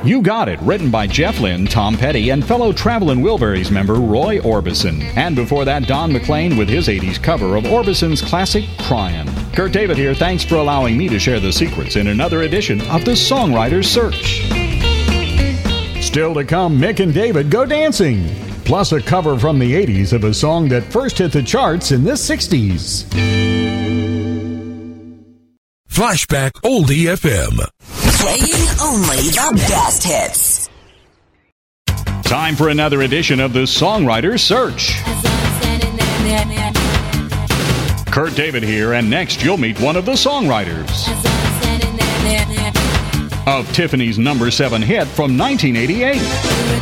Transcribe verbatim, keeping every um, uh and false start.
You Got It, written by Jeff Lynne, Tom Petty, and fellow Travelin' Wilburys member Roy Orbison. And before that, Don McLean with his eighties cover of Orbison's classic Cryin'. Kurt David here. Thanks for allowing me to share the secrets in another edition of The Songwriter's Search. Still to come, Mick and David Go Dancing. Plus a cover from the eighties of a song that first hit the charts in the sixties. Flashback Oldie F M. Playing only the best hits. Time for another edition of The Songwriter's Search. Kurt David here, and next you'll meet one of the songwriters of Tiffany's number seven hit from nineteen eighty-eight.